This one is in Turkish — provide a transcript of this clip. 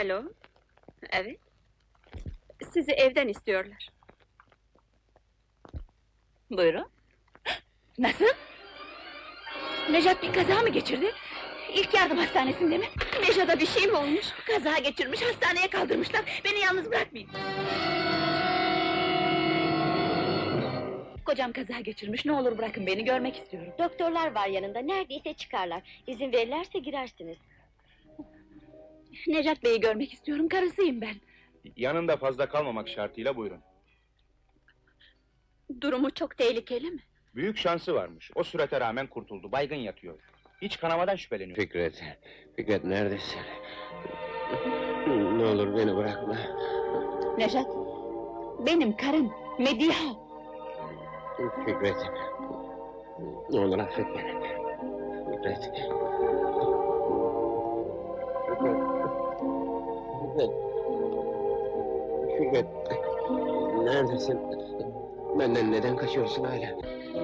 Alo, evet. Sizi evden istiyorlar. Buyurun. Nasıl? Nejat bir kaza mı geçirdi? İlk yardım hastanesinde mi? Nejat'a bir şey mi olmuş? Kaza geçirmiş, hastaneye kaldırmışlar. Beni yalnız bırakmayın. Kocam kaza geçirmiş, ne olur bırakın beni, görmek istiyorum. Doktorlar var yanında, neredeyse çıkarlar. İzin verirlerse girersiniz. Nejat Bey'i görmek istiyorum, karısıyım ben. Yanında fazla kalmamak şartıyla buyurun. Durumu çok tehlikeli mi? Büyük şansı varmış. O sürate rağmen kurtuldu. Baygın yatıyor. Hiç kanamadan şüpheleniyor. Fikret neredesin? Ne olur beni bırakma. Nejat, benim karım, Mediha. Fikret. Ne olur affet beni. Fikret. Fikret. Fikret. Neredesin? Benden neden kaçıyorsun hala?